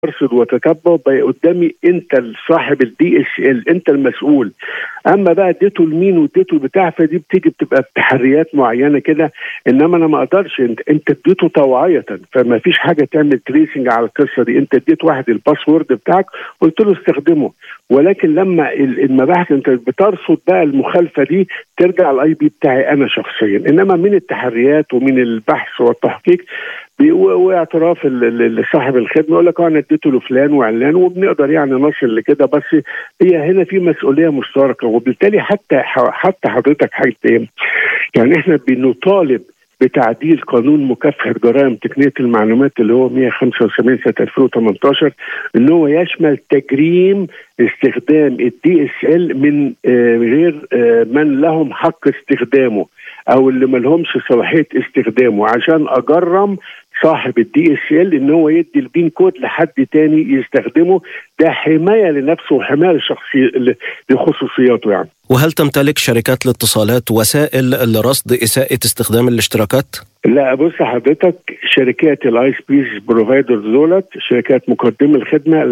برصد وتتبع بقى قدامي انت صاحب الدي اس ال، انت المسؤول. اما بقى اديته لمين واديته بتاع، فدي بتبقى بتحريات معينه كده، انما انا ما اقدرش. انت اديته طوعيه، فما فيش حاجه تعمل تريسنج على القصه دي. انت اديت واحد الباسورد بتاعك قلت له استخدمه، ولكن لما المباحث انت بترصد بقى المخالفه دي ترجع الاي بي بتاعي انا شخصيا، انما من التحريات ومن البحث والتحقيق واعتراف لصاحب الخدمه يقول لك انا اديته لفلان وعلان، وبنقدر يعني نصل لكده. بس هي هنا في مسؤوليه مشتركه، وبالتالي حتى حضرتك حاجه ايه يعني، احنا بنطالب بتعديل قانون مكافحه جرائم تقنيه المعلومات اللي هو 175 سنه 2018، ان هو يشمل تجريم استخدام الدي اس ال من غير من لهم حق استخدامه او اللي ما لهمش صلاحيه استخدامه، عشان اجرم صاحب الدي اس ال ان هو يدي البين كود لحد تاني يستخدمه. ده حمايه لنفسه وحمايه لخصوصياته يعني. وهل تمتلك شركات الاتصالات وسائل لرصد اساءة استخدام الاشتراكات؟ لا بص حضرتك، شركات الاي اس بيز بروفايدرز دولت شركات مقدمي الخدمه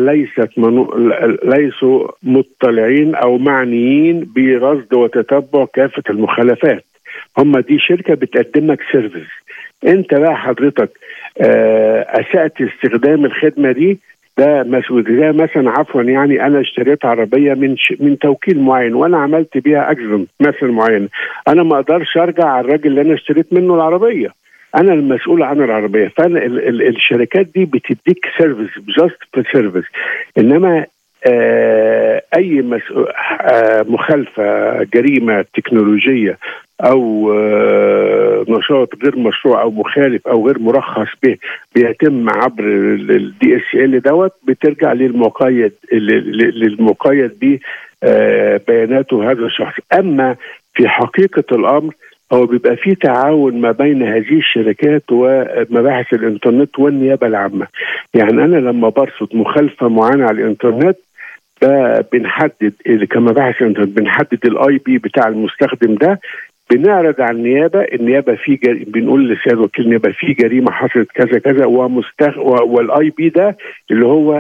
ليسوا مطلعين او معنيين برصد وتتبع كافه المخالفات. هم دي شركه بتقدم لك سيرفيس. انت بقى حضرتك اسأت استخدام الخدمه دي، ده مسؤول. زي مثلا عفوا يعني انا اشتريت عربيه من توكيل معين وانا عملت بيها اكسيدنت مثلا معين، انا ما اقدرش ارجع على الراجل اللي انا اشتريت منه العربيه، انا المسؤول عن العربيه. فانا الشركات دي بتديك سيرفيس جاست في سيرفيس، انما اي مخالفه جريمه تكنولوجيه او نشاط غير مشروع او مخالف او غير مرخص به بيتم عبر الدي اس ال دوت، بترجع للمقيد به بياناته هذا الشخص. اما في حقيقه الامر هو بيبقى في تعاون ما بين هذه الشركات ومباحث الانترنت والنيابه العامه. يعني انا لما برصد مخالفه معينه على الانترنت بنحدد كمباحث الانترنت، بنحدد الاي بي بتاع المستخدم ده، بنعرض على النيابه في بنقول لسيد وكيل النيابه في جريمه حصلت كذا كذا والاي بي ده اللي هو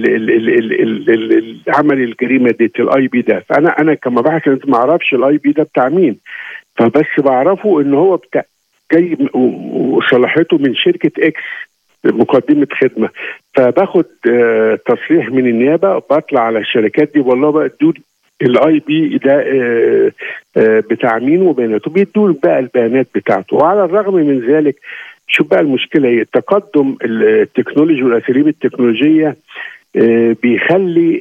عمل الجريمه دي الاي بي ده. فانا كمباحث انت ما اعرفش الاي بي ده بتاع مين، فبس بعرفه ان هو بتاع جاي وصلاحيته من شركه اكس مقدمه خدمه، فباخد تصريح من النيابه، بطلع على الشركات دي والله بقى ادوا الاي بي ده بتاع مين وبياناته، بيدوا بقى البيانات بتاعته. وعلى الرغم من ذلك شوف بقى المشكله ايه، تقدم التكنولوجيا والاساليب التكنولوجيه بيخلي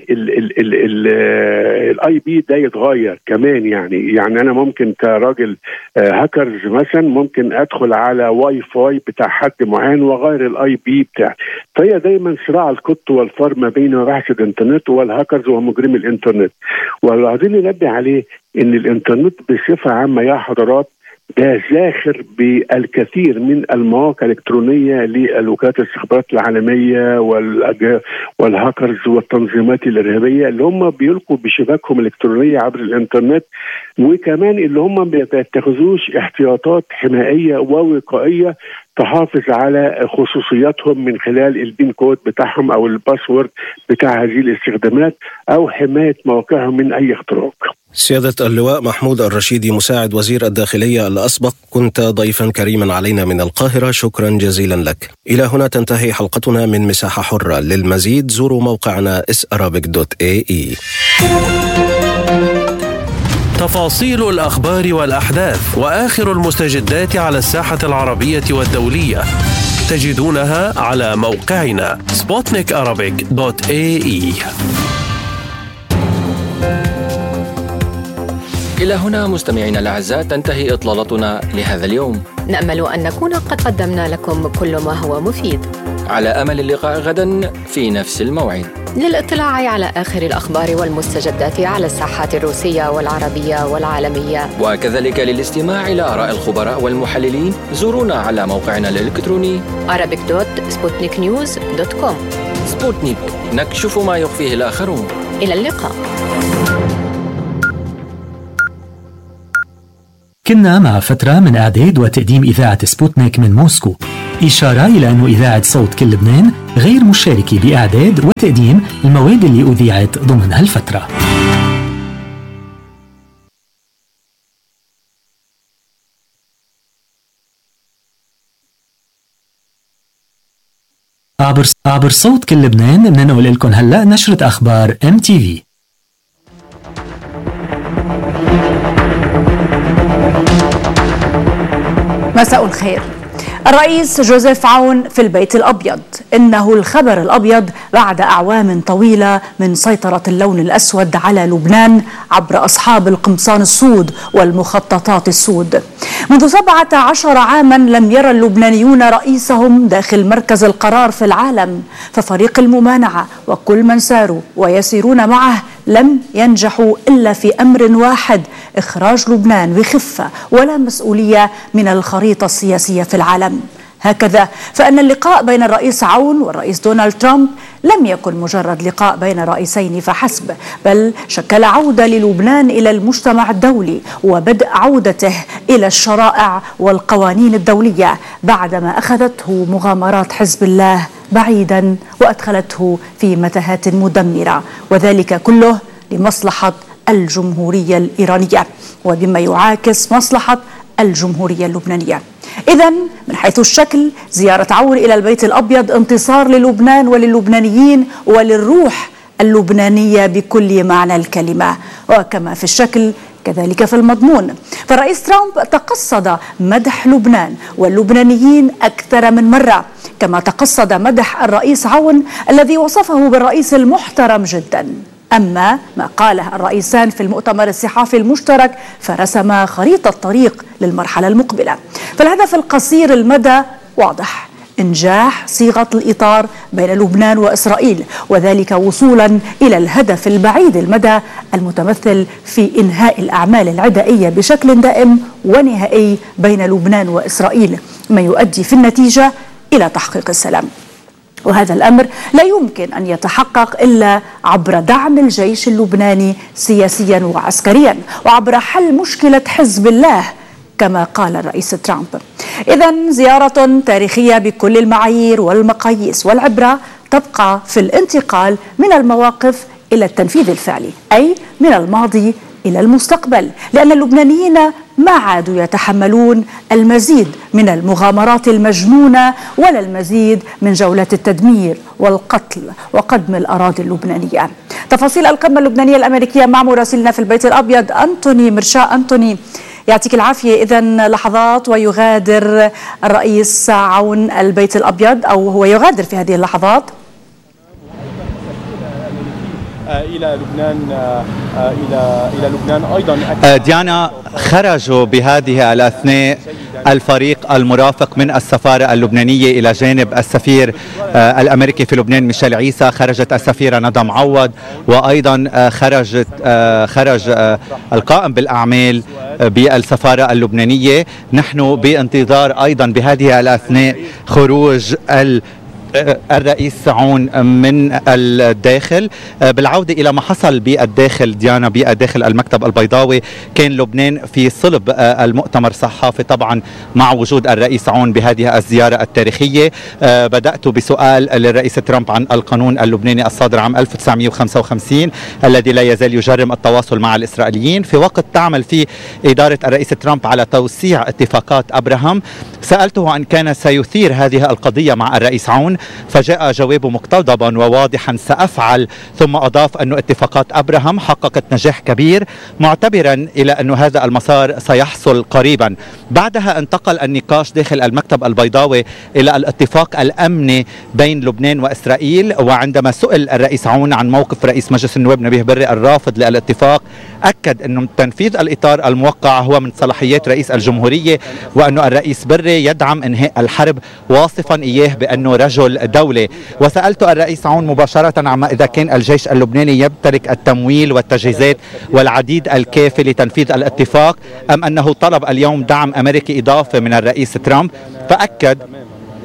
الاي بي ده يتغير كمان. يعني انا ممكن كراجل هاكرز مثلا ممكن ادخل على واي فاي بتاع حد معين واغير الاي بي بتاعه. فهي دايما صراع القط والفار ما بين مباحث الانترنت والهاكرز ومجرمي الانترنت. واللي عايزين ننبه عليه ان الانترنت بصفه عامه يا حضرات ده زاخر بالكثير من المواقع الإلكترونية للوكالات الاستخبارات العالمية والهاكرز والتنظيمات الإرهابية اللي هم بيلقوا بشباكهم الإلكترونية عبر الإنترنت، وكمان اللي هم ما بيتخذوش احتياطات حمائية ووقائية تحافظ على خصوصياتهم من خلال البين كود بتاعهم أو الباسورد بتاع هذه الاستخدامات أو حماية مواقعهم من أي اختراق. سيادة اللواء محمود الرشيدي مساعد وزير الداخلية الأسبق، كنت ضيفا كريما علينا من القاهرة، شكرا جزيلا لك. إلى هنا تنتهي حلقتنا من مساحة حرة. للمزيد زوروا موقعنا isarabic.ae. تفاصيل الأخبار والأحداث وآخر المستجدات على الساحة العربية والدولية تجدونها على موقعنا sputnikarabic.ae. إلى هنا مستمعينا الأعزاء تنتهي إطلالتنا لهذا اليوم. نأمل أن نكون قد قدمنا لكم كل ما هو مفيد، على أمل اللقاء غدا في نفس الموعد. للاطلاع على آخر الأخبار والمستجدات على الساحات الروسية والعربية والعالمية، وكذلك للاستماع إلى آراء الخبراء والمحللين، زورونا على موقعنا الإلكتروني arabic.sputniknews.com. سبوتنيك، نكشف ما يخفيه الآخرون. إلى اللقاء. كنا مع فترة من إعداد وتقديم إذاعة سبوتنيك من موسكو. إشارة إلى أن إذاعة صوت كل لبنان غير مشاركة بإعداد وتقديم المواد اللي أذيعت ضمن هالفترة. عبر صوت كل لبنان بننقل لكم هلأ نشرة أخبار MTV. مساء الخير. الرئيس جوزيف عون في البيت الأبيض. إنه الخبر الأبيض بعد أعوام طويلة من سيطرة اللون الأسود على لبنان عبر أصحاب القمصان السود والمخططات السود. منذ 17 عاما لم يرى اللبنانيون رئيسهم داخل مركز القرار في العالم، ففريق الممانعة وكل من ساروا ويسيرون معه لم ينجحوا إلا في أمر واحد: إخراج لبنان بخفة ولا مسؤولية من الخريطة السياسية في العالم. هكذا فإن اللقاء بين الرئيس عون والرئيس دونالد ترامب لم يكن مجرد لقاء بين رئيسين فحسب، بل شكل عودة للبنان إلى المجتمع الدولي وبدء عودته إلى الشرائع والقوانين الدولية بعدما أخذته مغامرات حزب الله بعيدا وأدخلته في متاهات مدمرة، وذلك كله لمصلحة الجمهورية الإيرانية وبما يعاكس مصلحة الجمهورية اللبنانية. إذن من حيث الشكل زيارة عون إلى البيت الأبيض انتصار للبنان وللبنانيين وللروح اللبنانية بكل معنى الكلمة، وكما في الشكل كذلك في المضمون. فالرئيس ترامب تقصد مدح لبنان واللبنانيين أكثر من مرة، كما تقصد مدح الرئيس عون الذي وصفه بالرئيس المحترم جدا. أما ما قاله الرئيسان في المؤتمر الصحفي المشترك فرسم خريطة طريق للمرحلة المقبلة. فالهدف القصير المدى واضح: إنجاح صيغة الإطار بين لبنان وإسرائيل، وذلك وصولا إلى الهدف البعيد المدى المتمثل في إنهاء الأعمال العدائية بشكل دائم ونهائي بين لبنان وإسرائيل، ما يؤدي في النتيجة إلى تحقيق السلام. وهذا الأمر لا يمكن أن يتحقق إلا عبر دعم الجيش اللبناني سياسيا وعسكريا وعبر حل مشكلة حزب الله كما قال الرئيس ترامب. إذن زيارة تاريخية بكل المعايير والمقاييس، والعبرة تبقى في الانتقال من المواقف إلى التنفيذ الفعلي، أي من الماضي إلى المستقبل، لأن اللبنانيين ما عادوا يتحملون المزيد من المغامرات المجنونة ولا المزيد من جولات التدمير والقتل وقدم الأراضي اللبنانية. تفاصيل القمة اللبنانية الأمريكية مع مراسلنا في البيت الأبيض أنتوني مرشا. أنتوني، يعطيك العافية. إذن لحظات ويغادر الرئيس عون البيت الأبيض، أو هو يغادر في هذه اللحظات إلى لبنان أيضا. ديانا، خرجوا بهذه الأثناء الفريق المرافق من السفارة اللبنانية إلى جانب السفير الأمريكي في لبنان ميشيل عيسى، خرجت السفيرة ندى معوض، وأيضا خرج القائم بالأعمال بالسفارة اللبنانية. نحن بانتظار أيضا بهذه الأثناء خروج الرئيس عون من الداخل. بالعودة إلى ما حصل بالداخل ديانا، بالداخل المكتب البيضاوي، كان لبنان في صلب المؤتمر الصحفي طبعا مع وجود الرئيس عون بهذه الزيارة التاريخية. بدأت بسؤال للرئيس ترامب عن القانون اللبناني الصادر عام 1955 الذي لا يزال يجرم التواصل مع الإسرائيليين، في وقت تعمل فيه إدارة الرئيس ترامب على توسيع اتفاقات أبراهام. سألته أن كان سيثير هذه القضية مع الرئيس عون، فجاء جوابه مقتضبا وواضحا: سأفعل. ثم أضاف أن اتفاقات أبراهام حققت نجاح كبير، معتبرا إلى أن هذا المسار سيحصل قريبا. بعدها انتقل النقاش داخل المكتب البيضاوي إلى الاتفاق الأمني بين لبنان وإسرائيل. وعندما سئل الرئيس عون عن موقف رئيس مجلس النواب نبيه بري الرافض للاتفاق، أكد أن تنفيذ الإطار الموقع هو من صلاحيات رئيس الجمهورية، وأن الرئيس بري يدعم إنهاء الحرب، واصفا إياه بأنه رجل دولة. وسألت الرئيس عون مباشرة عما إذا كان الجيش اللبناني يمتلك التمويل والتجهيزات والعديد الكافي لتنفيذ الاتفاق، أم أنه طلب اليوم دعم أمريكي إضافي من الرئيس ترامب. فأكد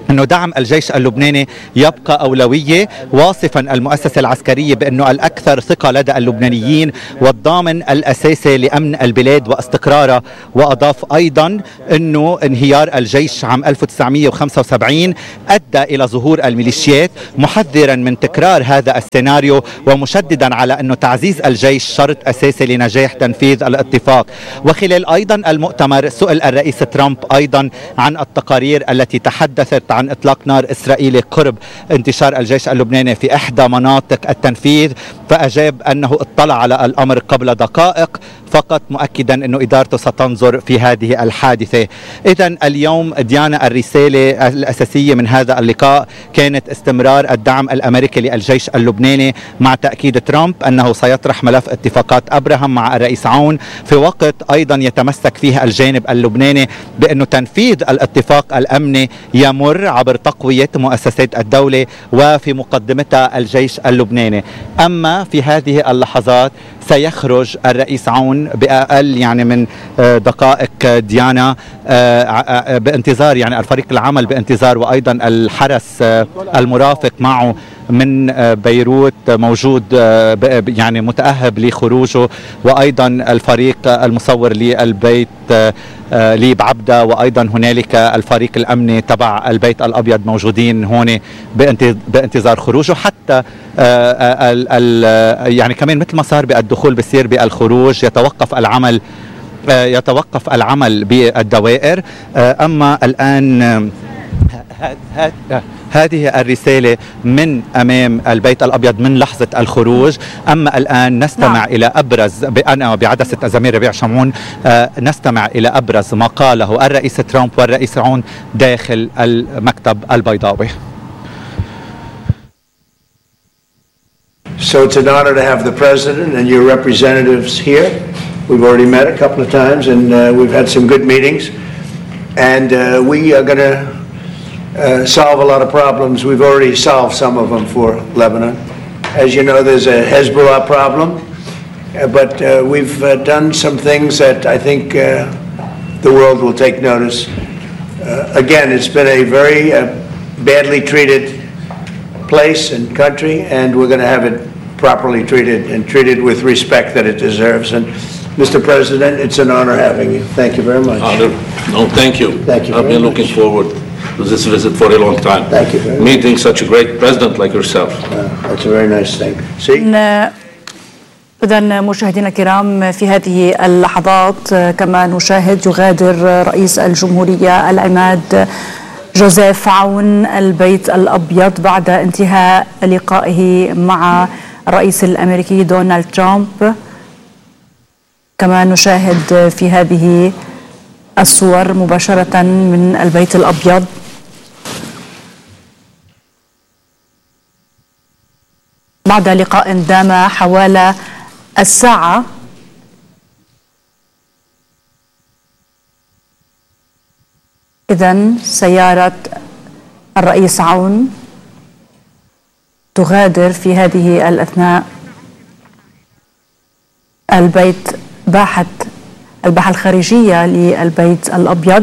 أنه دعم الجيش اللبناني يبقى أولوية، واصفا المؤسسة العسكرية بأنه الأكثر ثقة لدى اللبنانيين والضامن الأساسي لأمن البلاد واستقرارها. وأضاف أيضا أنه انهيار الجيش عام 1975 أدى إلى ظهور الميليشيات، محذرا من تكرار هذا السيناريو ومشددا على أنه تعزيز الجيش شرط أساسي لنجاح تنفيذ الاتفاق. وخلال أيضا المؤتمر سئل الرئيس ترامب أيضا عن التقارير التي تحدثت عن إطلاق نار إسرائيلي قرب انتشار الجيش اللبناني في إحدى مناطق التنفيذ، فأجاب أنه اطلع على الأمر قبل دقائق فقط، مؤكدا أنه إدارته ستنظر في هذه الحادثة. إذن اليوم ديانا الرسالة الأساسية من هذا اللقاء كانت استمرار الدعم الأمريكي للجيش اللبناني، مع تأكيد ترامب أنه سيطرح ملف اتفاقات أبراهام مع الرئيس عون، في وقت أيضا يتمسك فيه الجانب اللبناني بأنه تنفيذ الاتفاق الأمني يمر عبر تقوية مؤسسات الدولة وفي مقدمتها الجيش اللبناني. أما في هذه اللحظات سيخرج الرئيس عون بأقل يعني من دقائق ديانا بانتظار يعني الفريق العمل بانتظار، وأيضا الحرس المرافق معه من بيروت موجود يعني متأهب لخروجه، وأيضا الفريق المصور للبيت بعبدة، وأيضا هنالك الفريق الأمني تبع البيت الأبيض موجودين هون بانتظار خروجه، حتى يعني كمان مثل ما صار بالدخول بصير بالخروج يتوقف العمل بالدوائر. أما الآن هذه الرسالة من أمام البيت الأبيض من لحظة الخروج. أما الآن نستمع إلى أبرز، أنا بعدسة الزميل ربيع شمعون نستمع إلى أبرز ما قاله الرئيس ترامب والرئيس عون داخل المكتب البيضاوي. So it's an honor to have the President and your representatives here. We've already met a couple of times and we've had some good meetings, and we are going to solve a lot of problems. We've already solved some of them for Lebanon. As you know, there's a Hezbollah problem, but we've done some things that I think the world will take notice. Again, it's been a very badly treated place and country, and we're going to have it properly treated and treated with respect that it deserves. And Mr. President, it's an honor having you. Thank you very much. No, thank you. Thank you. I've been looking forward to this visit for a long time. Thank you very much. Meeting such a great president like yourself. That's a very nice thing. See? إذن مشاهدينا الكرام، في هذه اللحظات كما نشاهد يغادر رئيس الجمهورية العماد جوزيف عون البيت الأبيض بعد انتهاء لقائه مع الرئيس الأمريكي دونالد ترامب. كما نشاهد في هذه الصور مباشرة من البيت الأبيض بعد لقاء دام حوالي الساعة. إذن سيارة الرئيس عون تغادر في هذه الأثناء الباحة الخارجية للبيت الأبيض.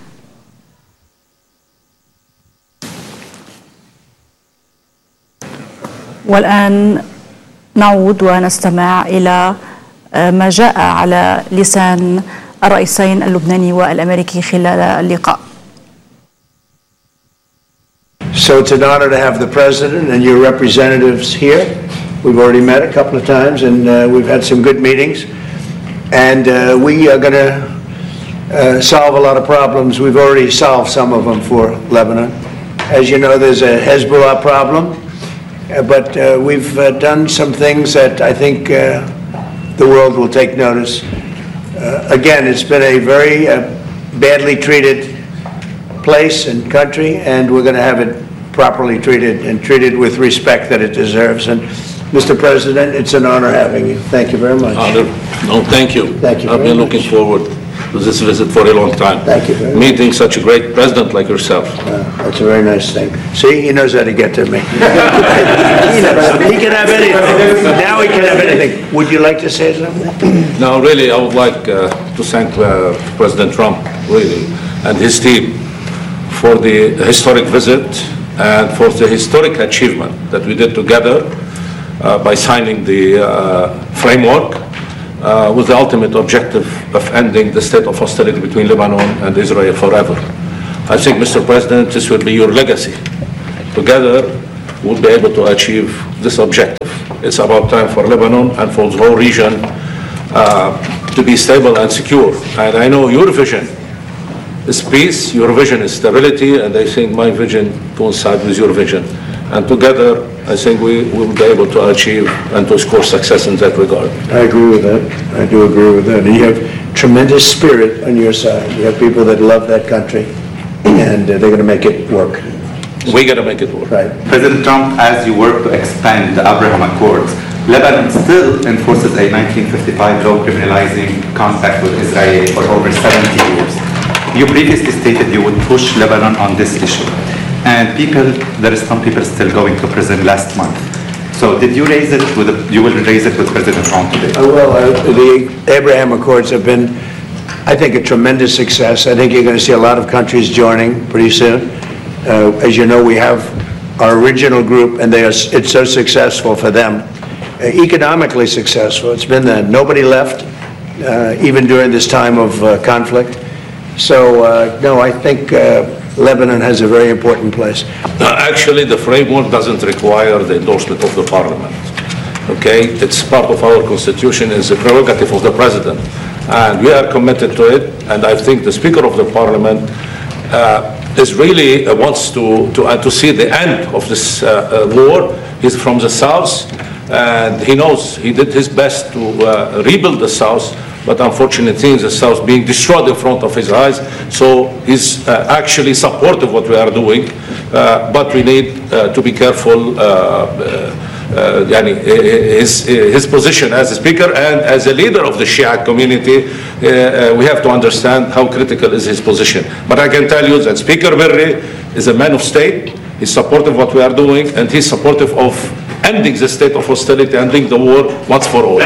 والآن نعود ونستمع إلى ما جاء على لسان الرئيسين اللبناني والأمريكي خلال اللقاء. So it's an honor to have the President and your representatives here. We've already met a couple of times and we've had some good meetings. And we are going to solve a lot of problems. We've already solved some of them for Lebanon. As you know, there's a Hezbollah problem, but we've done some things that I think the world will take notice. Again, it's been a very badly treated place and country, and we're going to have it properly treated and treated with respect that it deserves. And Mr. President, it's an honor having you. Thank you very much. No, thank you. Thank you. I've been looking forward to this visit for a long time. Thank you very much. Meeting such a great president like yourself. That's a very nice thing. See, he knows how to get to me. He can have anything. Now he can have anything. Would you like to say something? No, really, I would like to thank President Trump, really, and his team for the historic visit and for the historic achievement that we did together by signing the framework with the ultimate objective of ending the state of hostility between Lebanon and Israel forever. I think, Mr. President, this will be your legacy. Together, we'll be able to achieve this objective. It's about time for Lebanon and for the whole region to be stable and secure. And I know your vision is peace, your vision is stability, and I think my vision coincides with your vision. And together, I think we will be able to achieve and to score success in that regard. I agree with that. I do agree with that. And you have tremendous spirit on your side. You have people that love that country, and they're going to make it work. We got to make it work. Right. President Trump, as you work to expand the Abraham Accords, Lebanon still enforces a 1955 law criminalizing contact with Israel for over 70 years. You previously stated you would push Lebanon on this issue. And there is some people still going to prison last month. So did you raise it you will raise it with President Trump today? The Abraham Accords have been, I think, a tremendous success. I think you're going to see a lot of countries joining pretty soon. As you know, we have our original group, and it's so successful for them. Economically successful. It's been that. Nobody left, even during this time of conflict. So, no, I think Lebanon has a very important place. Actually, the framework doesn't require the endorsement of the parliament. Okay? It's part of our constitution. It's a prerogative of the president. And we are committed to it. And I think the Speaker of the Parliament is really wants to see the end of this war. He's from the south, and he knows he did his best to rebuild the south, but unfortunately the south being destroyed in front of his eyes. So he's actually supportive of what we are doing, but we need to be careful. His position as a speaker and as a leader of the Shia community, we have to understand how critical is his position. But I can tell you that Speaker Berri is a man of state. He's supportive of what we are doing, and he's supportive of ending the state of hostility, ending the war once for all.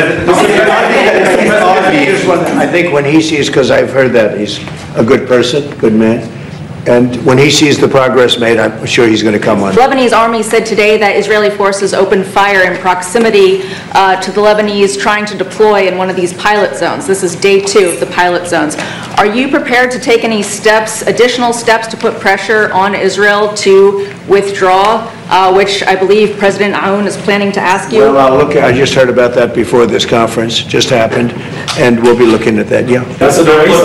I think when he sees, because I've heard that he's a good person, good man, and when he sees the progress made, I'm sure he's going to come on. The Lebanese army said today that Israeli forces opened fire in proximity to the Lebanese trying to deploy in one of these pilot zones. This is day 2 of the pilot zones. Are you prepared to take any additional steps to put pressure on Israel to withdraw, which I believe President Aoun is planning to ask you? Well, I just heard about that before this conference just happened, and we'll be looking at that, yeah. That's a very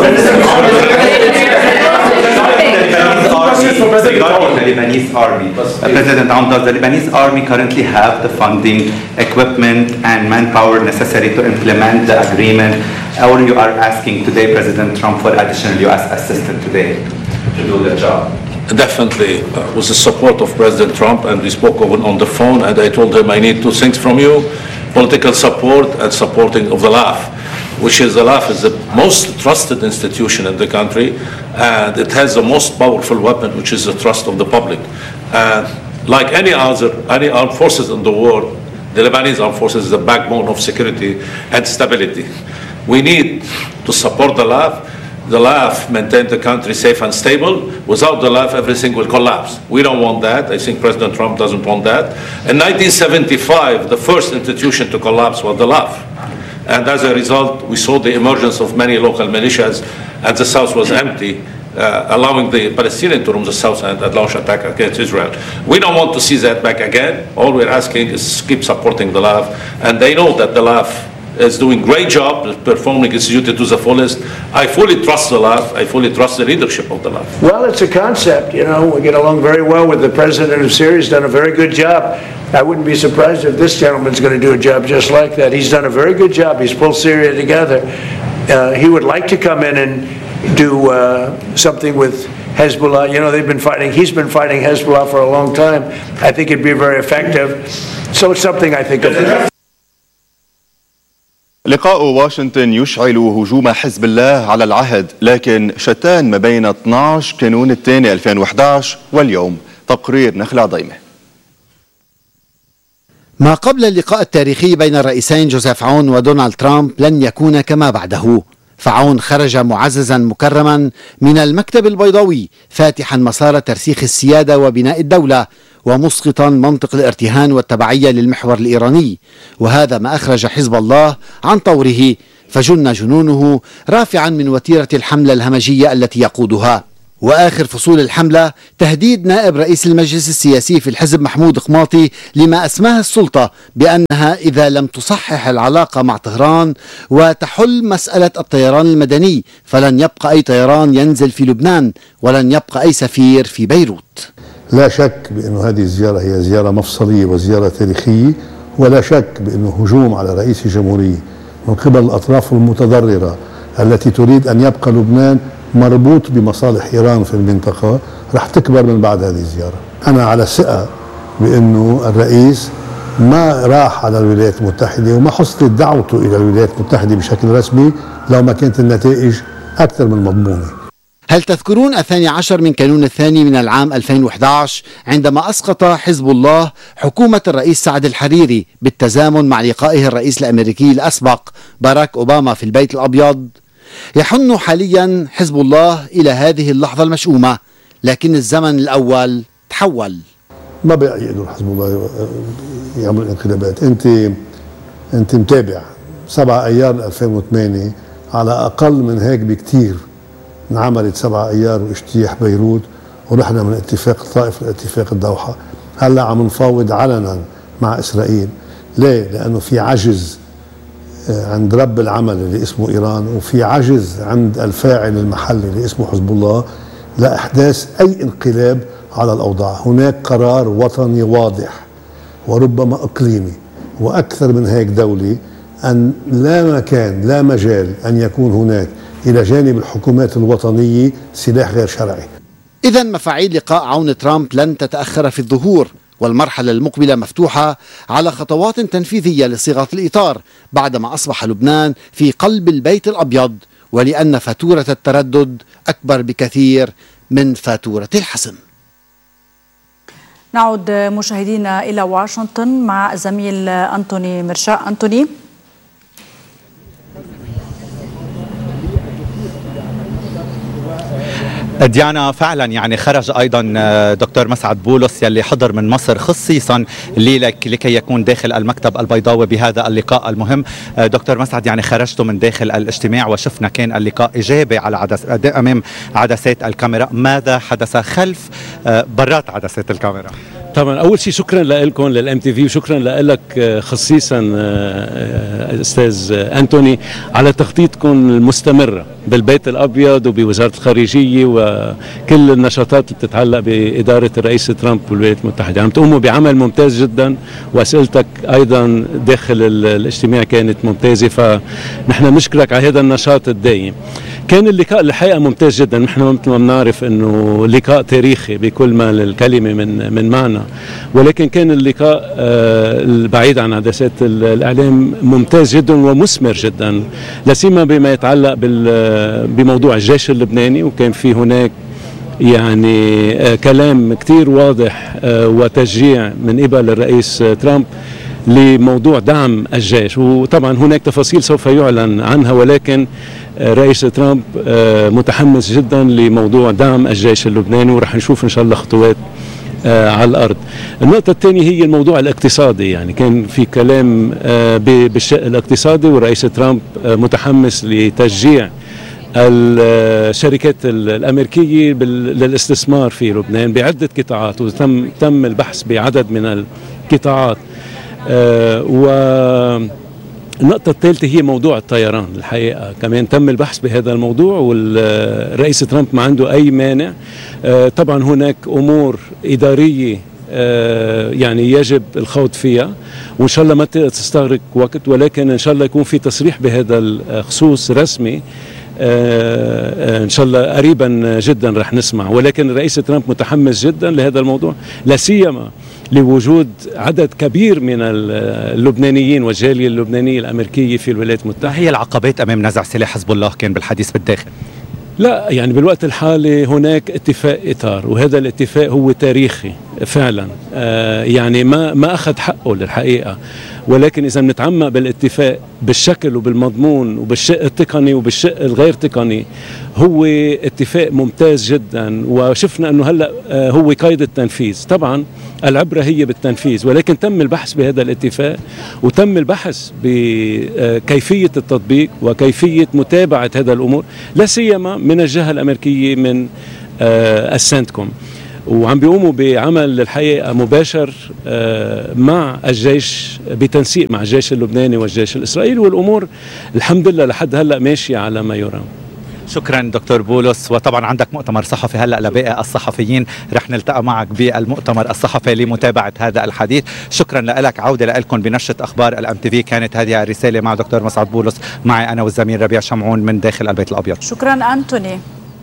regarding the Lebanese army. President Aoun, does the Lebanese army currently have the funding, equipment, and manpower necessary to implement the agreement, or you are asking today President Trump for additional U.S. assistance today to do the job? Definitely, with the support of President Trump, and we spoke on the phone, and I told him I need 2 things from you: political support and supporting of the LAF, which is the LAF is the most trusted institution in the country, and it has the most powerful weapon, which is the trust of the public. And like any armed forces in the world, the Lebanese armed forces is the backbone of security and stability. We need to support the LAF. The LAF maintain the country safe and stable. Without the LAF, everything will collapse. We don't want that. I think President Trump doesn't want that. In 1975, the first institution to collapse was the LAF. And as a result, we saw the emergence of many local militias, and the south was empty, allowing the Palestinians to roam the south and launch attack against Israel. We don't want to see that back again. All we're asking is keep supporting the LAF, and they know that the LAF is doing great job, performing its duty to the fullest. I fully trust the LAF. I fully trust the leadership of the LAF. Well, it's a concept. We get along very well with the president of Syria. He's done a very good job. I wouldn't be surprised if this gentleman's going to do a job just like that. He's done a very good job. He's pulled Syria together. He would like to come in and do something with Hezbollah. They've been fighting. He's been fighting Hezbollah for a long time. I think it'd be very effective. So it's something I think of. لقاء واشنطن يشعل هجوم حزب الله على العهد، لكن شتان ما بين 12 كانون الثاني 2011 واليوم. تقرير نخلع ضيمه. ما قبل اللقاء التاريخي بين الرئيسين جوزيف عون ودونالد ترامب لن يكون كما بعده، فعون خرج معززا مكرما من المكتب البيضاوي فاتحا مسار ترسيخ السيادة وبناء الدولة ومسقطا منطق الارتهان والتبعية للمحور الإيراني، وهذا ما أخرج حزب الله عن طوره فجن جنونه رافعا من وتيرة الحملة الهمجية التي يقودها. وآخر فصول الحملة تهديد نائب رئيس المجلس السياسي في الحزب محمود قماطي لما أسماه السلطة بأنها إذا لم تصحح العلاقة مع طهران وتحل مسألة الطيران المدني فلن يبقى أي طيران ينزل في لبنان ولن يبقى أي سفير في بيروت. لا شك بأن هذه الزيارة هي زيارة مفصلية وزيارة تاريخية، ولا شك بأنه هجوم على رئيس الجمهورية من قبل الأطراف المتضررة التي تريد أن يبقى لبنان مربوط بمصالح إيران في المنطقة رح تكبر من بعد هذه الزيارة. أنا على ثقة بأنه الرئيس ما راح على الولايات المتحدة وما حصلت دعوته إلى الولايات المتحدة بشكل رسمي لو ما كانت النتائج أكثر من مضمونة. هل تذكرون 12 من كانون الثاني من العام 2011 عندما أسقط حزب الله حكومة الرئيس سعد الحريري بالتزامن مع لقائه الرئيس الأمريكي الأسبق باراك أوباما في البيت الأبيض؟ يحن حاليا حزب الله إلى هذه اللحظة المشؤومة، لكن الزمن الأول تحول. ما بقى يقدر حزب الله يعمل انقلابات. انت متابع 7 أيار 2008 على أقل من هيك بكتير انعملت 7 أيار واجتياح بيروت ورحنا من اتفاق الطائف لاتفاق الدوحة. هلا عم نفاوض علنا مع إسرائيل. ليه؟ لأنه في عجز عند رب العمل اللي اسمه إيران، وفي عجز عند الفاعل المحلي اللي اسمه حزب الله لإحداث أي انقلاب على الأوضاع. هناك قرار وطني واضح وربما إقليمي وأكثر من هيك دولي أن لا مكان لا مجال أن يكون هناك إلى جانب الحكومات الوطنية سلاح غير شرعي. إذن مفاعيل لقاء عون ترامب لن تتأخر في الظهور، والمرحلة المقبلة مفتوحة على خطوات تنفيذية لصيغة الإطار بعدما أصبح لبنان في قلب البيت الأبيض، ولأن فاتورة التردد أكبر بكثير من فاتورة الحسم. نعود مشاهدينا إلى واشنطن مع الزميل أنتوني مرشا. أنتوني، ديانا، فعلا يعني خرج ايضا دكتور مسعد بولس يلي حضر من مصر خصيصا لكي يكون داخل المكتب البيضاوي بهذا اللقاء المهم. دكتور مسعد، يعني خرجتوا من داخل الاجتماع وشفنا كان اللقاء ايجابي على امام عدسات الكاميرا، ماذا حدث خلف برات عدسات الكاميرا؟ طبعا اول شيء شكرا لكم للام تي في، وشكرا لك خصيصا استاذ انتوني على تخطيطكم المستمره بالبيت الابيض وبوزاره الخارجيه وكل النشاطات اللي بتتعلق باداره الرئيس ترامب والولايات المتحده. عم تقوموا بعمل ممتاز جدا، واسئلتك ايضا داخل الاجتماع كانت ممتازه، فنحن بنشكرك على هذا النشاط الدائم. كان اللقاء الحقيقه ممتاز جدا. نحن مثل ما بنعرف انه لقاء تاريخي بكل ما الكلمه من معنى، ولكن كان اللقاء البعيد عن عدسات الاعلام ممتاز جدا ومثمر جدا، لا سيما بما يتعلق بموضوع الجيش اللبناني، وكان في هناك يعني كلام كتير واضح وتشجيع من قبل الرئيس ترامب لموضوع دعم الجيش. وطبعا هناك تفاصيل سوف يعلن عنها، ولكن رئيس ترامب متحمس جدا لموضوع دعم الجيش اللبناني، ورح نشوف ان شاء الله خطوات على الأرض. النقطة الثانية هي الموضوع الاقتصادي، يعني كان في كلام بالشق الاقتصادي، والرئيس ترامب متحمس لتشجيع الشركات الأمريكية للاستثمار في لبنان بعدة قطاعات، وتم البحث بعدد من القطاعات. والنقطة الثالثة هي موضوع الطيران. الحقيقة كمان تم البحث بهذا الموضوع، والرئيس ترامب ما عنده أي مانع. طبعا هناك أمور إدارية يعني يجب الخوض فيها، وإن شاء الله ما تستغرق وقت، ولكن إن شاء الله يكون في تصريح بهذا الخصوص رسمي إن شاء الله قريبا جدا رح نسمع. ولكن الرئيس ترامب متحمس جدا لهذا الموضوع، لا سيما لوجود عدد كبير من اللبنانيين والجالية اللبنانية الأمريكية في الولايات المتحدة. هي العقبات أمام نزع سلاح حزب الله كان بالحديث بالداخل؟ لا، يعني بالوقت الحالي هناك اتفاق إطار، وهذا الاتفاق هو تاريخي فعلا، يعني ما أخذ حقه للحقيقة، ولكن إذا بنتعمق بالاتفاق بالشكل وبالمضمون وبالشق التقني وبالشق الغير تقني، هو اتفاق ممتاز جدا. وشفنا أنه هلأ هو قيد التنفيذ. طبعا العبرة هي بالتنفيذ، ولكن تم البحث بهذا الاتفاق وتم البحث بكيفية التطبيق وكيفية متابعة هذا الأمور، لا سيما من الجهة الأمريكية من السنتكوم. وعم بيقوموا بعمل الحقيقة مباشر مع الجيش، بتنسيق مع الجيش اللبناني والجيش الإسرائيلي، والأمور الحمد لله لحد هلأ ماشية على ما يرام. شكرا دكتور بولس. وطبعا عندك مؤتمر صحفي هلأ لباقي الصحفيين، رح نلتقى معك بالمؤتمر الصحفي لمتابعة هذا الحديث. شكرا لك. عودة لكم بنشرة أخبار الMTV. كانت هذه الرسالة مع دكتور مسعد بولس، معي أنا والزميل ربيع شمعون من داخل البيت الأبيض. شكرا أنتوني.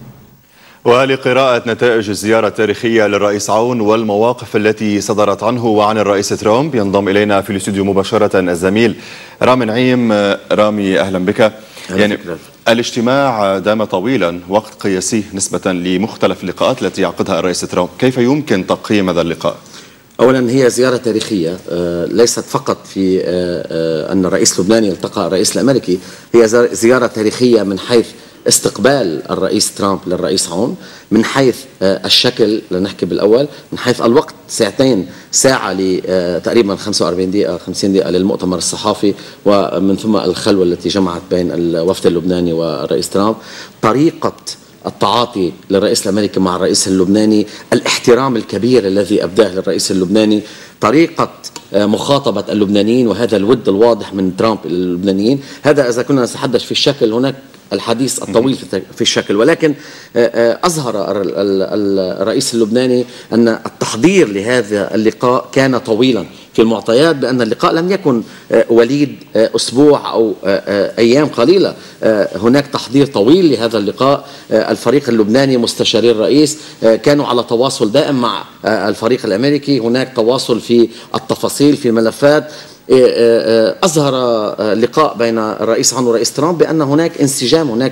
ولقراءة نتائج الزيارة التاريخية للرئيس عون والمواقف التي صدرت عنه وعن الرئيس ترامب، ينضم إلينا في الاستوديو مباشرة الزميل رامي نعيم. رامي أهلا بك. يعني الاجتماع دام طويلا، وقت قياسي نسبة لمختلف اللقاءات التي يعقدها الرئيس ترامب، كيف يمكن تقييم هذا اللقاء؟ أولا هي زيارة تاريخية، ليست فقط في أن الرئيس اللبناني التقى الرئيس الأمريكي، هي زيارة تاريخية من حيث استقبال الرئيس ترامب للرئيس عون، من حيث الشكل لنحكي بالأول، من حيث الوقت 2 ساعة لتقريبا 45 دقيقة 50 دقيقة للمؤتمر الصحافي، ومن ثم الخلوة التي جمعت بين الوفد اللبناني والرئيس ترامب، طريقة التعاطي للرئيس الأمريكي مع الرئيس اللبناني، الاحترام الكبير الذي أبداه للرئيس اللبناني، طريقة مخاطبة اللبنانيين وهذا الود الواضح من ترامب للبنانيين. هذا إذا كنا نتحدث في الشكل، هناك الحديث الطويل في الشكل، ولكن أظهر الرئيس اللبناني أن التحضير لهذا اللقاء كان طويلا في المعطيات، بأن اللقاء لم يكن وليد أسبوع أو أيام قليلة، هناك تحضير طويل لهذا اللقاء. الفريق اللبناني مستشاري الرئيس كانوا على تواصل دائم مع الفريق الأمريكي، هناك تواصل في التفاصيل في الملفات. أظهر لقاء بين الرئيس عون والرئيس ترامب بأن هناك انسجام، هناك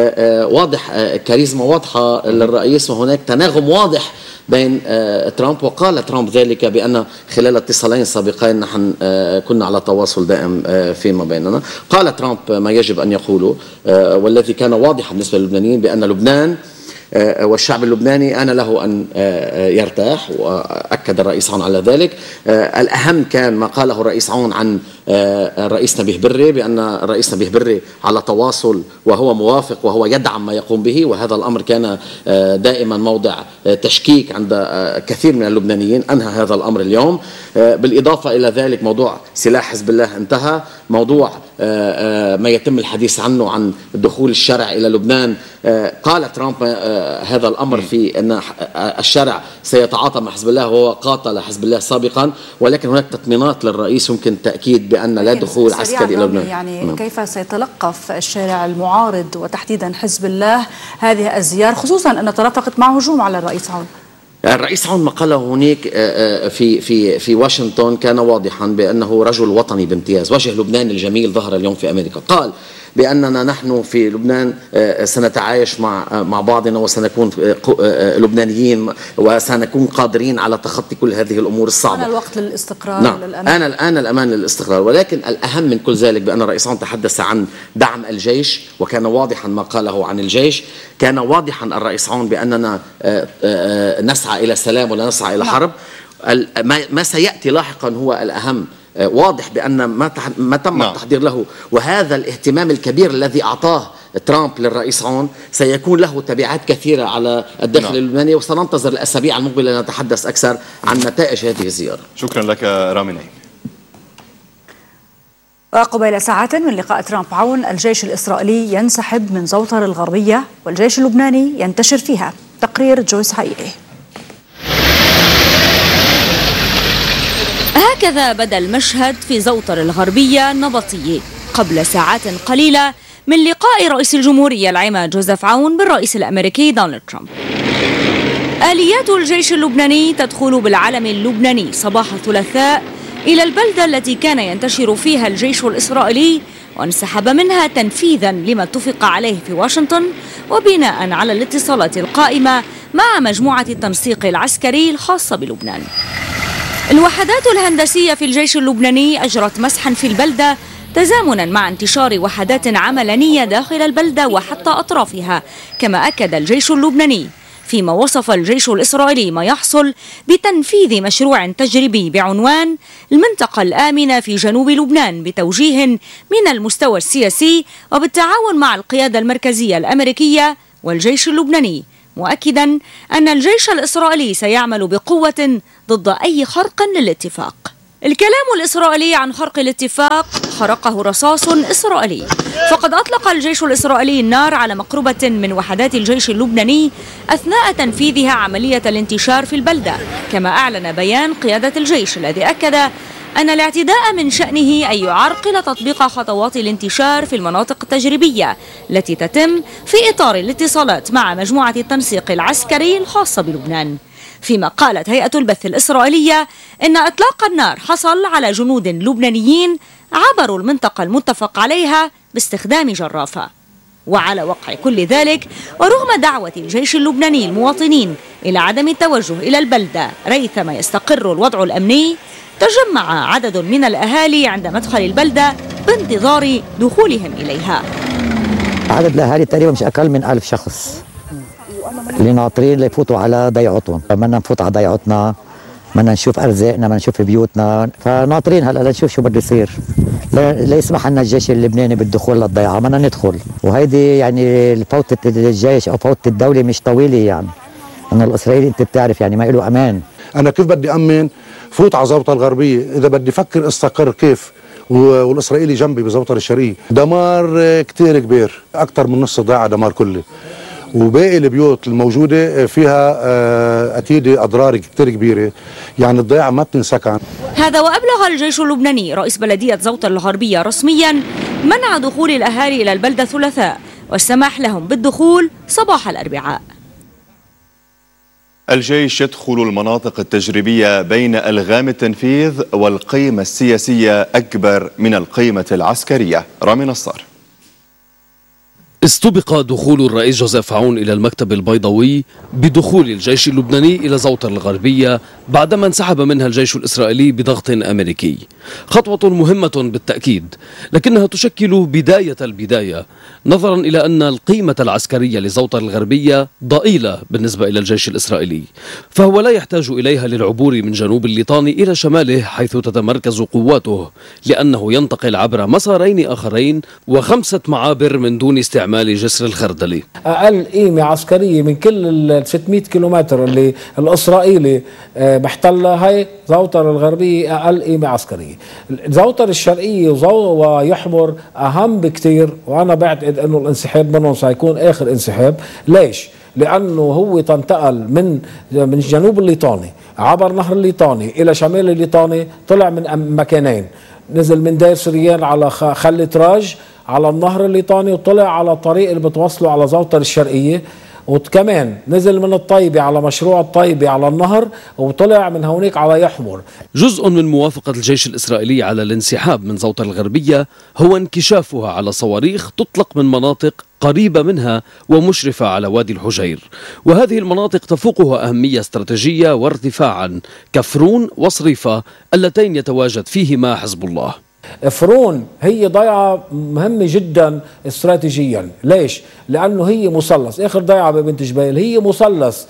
واضح كاريزما واضحة للرئيس، وهناك تناغم واضح بين ترامب. وقال ترامب ذلك بأن خلال اتصالين سابقين نحن كنا على تواصل دائم فيما بيننا. قال ترامب ما يجب أن يقوله والذي كان واضحا بالنسبة للبنانيين، بأن لبنان والشعب اللبناني آن له أن يرتاح، وأكد الرئيس عون على ذلك. الأهم كان ما قاله الرئيس عون عن الرئيس نبيه بري، بأن الرئيس نبيه بري على تواصل وهو موافق وهو يدعم ما يقوم به، وهذا الأمر كان دائما موضع تشكيك عند كثير من اللبنانيين. أنهى هذا الأمر اليوم. بالإضافة إلى ذلك موضوع سلاح حزب الله انتهى، موضوع ما يتم الحديث عنه عن دخول الشرع إلى لبنان. قال ترامب هذا الأمر في أن الشرع سيتعاطى مع حزب الله، وهو قاتل حزب الله سابقا، ولكن هناك تطمينات للرئيس يمكن تأكيد بأن لا دخول عسكري إلى لبنان. يعني كيف سيتلقف الشارع المعارض وتحديدا حزب الله هذه الزيارة، خصوصا أن ترافقت مع هجوم على الرئيس عون؟ الرئيس عون ما قاله هناك في واشنطن كان واضحا بأنه رجل وطني بامتياز. وجه لبنان الجميل ظهر اليوم في أمريكا. قال بأننا نحن في لبنان سنتعايش مع بعضنا، وسنكون لبنانيين، وسنكون قادرين على تخطي كل هذه الأمور الصعبة. آن الوقت للاستقرار. نعم، الآن الأمان للاستقرار. ولكن الأهم من كل ذلك بأن الرئيس عون تحدث عن دعم الجيش، وكان واضحا ما قاله عن الجيش. كان واضحا الرئيس عون بأننا نسعى إلى سلام ولا نسعى إلى حرب. ما سيأتي لاحقا هو الأهم. واضح بأن ما تم التحضير له، وهذا الاهتمام الكبير الذي أعطاه ترامب للرئيس عون سيكون له تبعات كثيرة على الداخل اللبناني، وسننتظر الأسابيع المقبلة لنتحدث أكثر عن نتائج هذه الزيارة. شكرا لك رامي نعيم. وقبيل ساعات من لقاء ترامب عون، الجيش الإسرائيلي ينسحب من زوطر الغربية والجيش اللبناني ينتشر فيها. تقرير جويس حقيقي. هكذا بدا المشهد في زوطر الغربية النبطية قبل ساعات قليلة من لقاء رئيس الجمهورية العام جوزيف عون بالرئيس الأمريكي دونالد ترامب. آليات الجيش اللبناني تدخل بالعلم اللبناني صباح الثلاثاء إلى البلدة التي كان ينتشر فيها الجيش الإسرائيلي، وانسحب منها تنفيذا لما اتفق عليه في واشنطن، وبناء على الاتصالات القائمة مع مجموعة التنسيق العسكري الخاصة بلبنان. الوحدات الهندسية في الجيش اللبناني أجرت مسحا في البلدة تزامنا مع انتشار وحدات عملانية داخل البلدة وحتى أطرافها، كما أكد الجيش اللبناني فيما وصف الجيش الإسرائيلي ما يحصل بتنفيذ مشروع تجريبي بعنوان المنطقة الآمنة في جنوب لبنان بتوجيه من المستوى السياسي وبالتعاون مع القيادة المركزية الأمريكية والجيش اللبناني، مؤكدا أن الجيش الإسرائيلي سيعمل بقوة ضد أي خرق للاتفاق. الكلام الإسرائيلي عن خرق الاتفاق خرقه رصاص إسرائيلي، فقد أطلق الجيش الإسرائيلي النار على مقربة من وحدات الجيش اللبناني أثناء تنفيذها عملية الانتشار في البلدة، كما أعلن بيان قيادة الجيش الذي أكد أن الاعتداء من شأنه أن يعرقل تطبيق خطوات الانتشار في المناطق التجريبية التي تتم في إطار الاتصالات مع مجموعة التنسيق العسكري الخاصة بلبنان. فيما قالت هيئة البث الإسرائيلية إن إطلاق النار حصل على جنود لبنانيين عبروا المنطقة المتفق عليها باستخدام جرافة. وعلى وقع كل ذلك ورغم دعوة الجيش اللبناني المواطنين إلى عدم التوجه إلى البلدة ريثما يستقر الوضع الأمني، تجمع عدد من الأهالي عند مدخل البلدة بانتظار دخولهم إليها. عدد الأهالي تقريبا مش أقل من 1000 شخص اللي ناطرين ليفوتوا على ضيعتهم. بدنا نفوت على ضيعتنا، بدنا نشوف أرزاقنا، بدنا نشوف بيوتنا، فناطرين هلا لنشوف شو بده يصير. لا يسمح لنا الجيش اللبناني بالدخول للضيعة، بدنا ندخل، وهيدي يعني فوتة الجيش أو فوتة الدولة مش طويلة، يعني أن الإسرائيلي أنت بتعرف يعني ما له أمان. أنا كيف بدي أمن فوت على زوطة الغربية إذا بدي فكر استقر كيف؟ والإسرائيلي جنبي بزوطة الشرقية. دمار كتير كبير، أكثر من نص ضيعة دمار كله، وباقي البيوت الموجودة فيها أكيد أضرار كتير كبيرة، يعني الضيعة ما بتنسكن. هذا وأبلغ الجيش اللبناني رئيس بلدية زوطة الغربية رسميا منع دخول الأهالي إلى البلدة الثلاثاء والسماح لهم بالدخول صباح الأربعاء. الجيش يدخل المناطق التجريبية بين ألغام التنفيذ والقيمة السياسية أكبر من القيمة العسكرية. رامي نصار. استبق دخول الرئيس جوزيف عون إلى المكتب البيضاوي بدخول الجيش اللبناني إلى زوطة الغربية بعدما انسحب منها الجيش الإسرائيلي بضغط أمريكي. خطوة مهمة بالتأكيد، لكنها تشكل بداية البداية نظرا إلى أن القيمة العسكرية لزوطة الغربية ضئيلة بالنسبة إلى الجيش الإسرائيلي، فهو لا يحتاج إليها للعبور من جنوب الليطان إلى شماله حيث تتمركز قواته، لأنه ينتقل عبر مسارين آخرين و5 معابر من دون استعمال جسر الخردلي. أقل قيمة عسكرية من كل ال 600 كيلومتر اللي الإسرائيلي محتلها هي زوطة الغربية أقل قيمة عسكرية. زوطة الشرقية ويحمر أهم بكتير، وأنا بعتقد أنه الانسحاب منهم سيكون آخر انسحاب. ليش؟ لأنه هو تنتقل من جنوب الليطاني عبر نهر الليطاني إلى شمال الليطاني، طلع من مكانين، نزل من دير سريان على خل تراج على النهر الليطاني، وطلع على الطريق اللي بتوصله على زوطة الشرقية، وكمان نزل من الطيبة على مشروع الطيبة على النهر، وطلع من هونيك على يحمر. جزء من موافقة الجيش الإسرائيلي على الانسحاب من زوطة الغربية هو انكشافها على صواريخ تطلق من مناطق قريبة منها ومشرفة على وادي الحجير، وهذه المناطق تفوقها أهمية استراتيجية وارتفاعا كفرون وصريفة اللتين يتواجد فيهما حزب الله. فرون هي ضيعة مهمة جدا استراتيجيا. ليش؟ لأنه هي مثلث، آخر ضيعة ببنت جبيل هي مثلث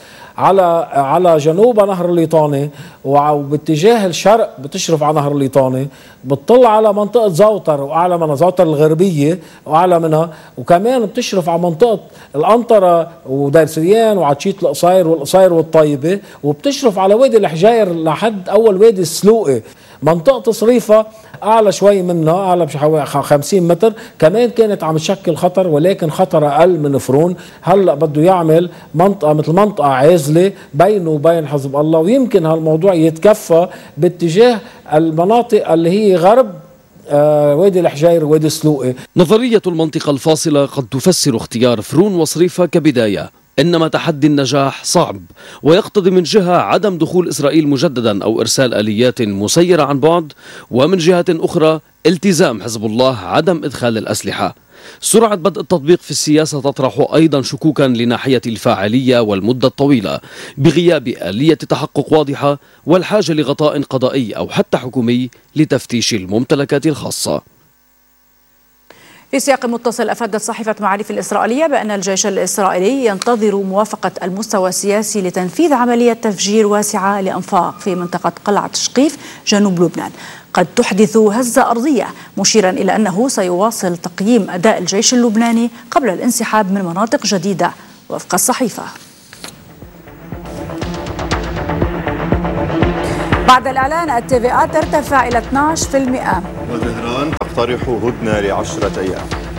على جنوب نهر الليطاني، وباتجاه الشرق بتشرف على نهر الليطاني، بتطل على منطقة زوطر وأعلى منها زوطر الغربية وأعلى منها، وكمان بتشرف على منطقة الأنطرة ودير سريان وعتشيت القصير والقصير والطيبة، وبتشرف على وادي الحجير لحد أول وادي السلوقي. منطقة صريفة أعلى شوي منها، أعلى بحوالي 50 متر، كمان كانت عم تشكل خطر، ولكن خطر أقل من فرون. هلأ بده يعمل منطقة مثل منطقة عازلة بينه وبين حزب الله، ويمكن هالموضوع يتكفى باتجاه المناطق اللي هي غرب وادي الحجير وادي السلوقي. نظرية المنطقة الفاصلة قد تفسر اختيار فرون وصريفة كبداية، إنما تحدي النجاح صعب ويقتضي من جهة عدم دخول إسرائيل مجددا أو إرسال آليات مسيرة عن بعد، ومن جهة أخرى التزام حزب الله عدم إدخال الأسلحة. سرعة بدء التطبيق في السياسة تطرح أيضا شكوكا لناحية الفاعلية والمدة الطويلة بغياب آلية تحقق واضحة والحاجة لغطاء قضائي أو حتى حكومي لتفتيش الممتلكات الخاصة. في سياق متصل، أفادت صحيفة معارف الإسرائيلية بأن الجيش الإسرائيلي ينتظر موافقة المستوى السياسي لتنفيذ عملية تفجير واسعة لأنفاق في منطقة قلعة شقيف جنوب لبنان قد تحدث هزة أرضية، مشيرا إلى أنه سيواصل تقييم أداء الجيش اللبناني قبل الانسحاب من مناطق جديدة وفق الصحيفة. بعد الإعلان التي في آر ترتفع إلى 12%. وطهران تقترح هدنة ل10 أيام.